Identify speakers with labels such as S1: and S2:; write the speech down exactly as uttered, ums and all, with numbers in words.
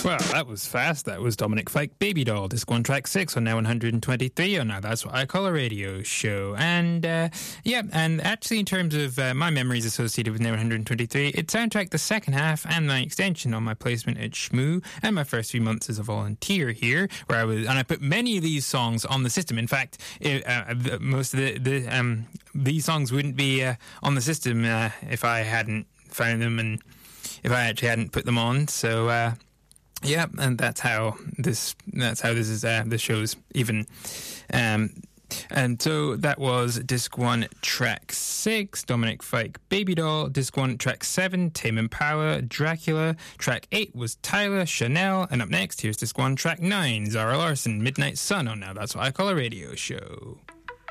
S1: Well, that was fast. That was Dominic Fike, Baby Doll, Disc one, Track six on Now one hundred twenty-three. Oh, now that's what I call a radio show. And, uh, yeah, and actually in terms of uh, my memories associated with Now one hundred twenty-three, it soundtracked the second half and my extension on my placement at Shmoo and my first few months as a volunteer here, where I was, and I put many of these songs on the system. In fact, it, uh, most of the, the um, these songs wouldn't be uh, on the system uh, if I hadn't found them and if I actually hadn't put them on. So, uh, yeah, and that's how this that's how this is uh, this show's even. Um, and so that was Disc one, Track six, Dominic Fike, Baby Doll. Disc one, Track seven, Tame Impala, Dracula. Track eight was Tyler, Chanel. And up next, here's Disc one, Track nine, Zara Larsson, Midnight Sun. Oh, now that's what I call a radio show.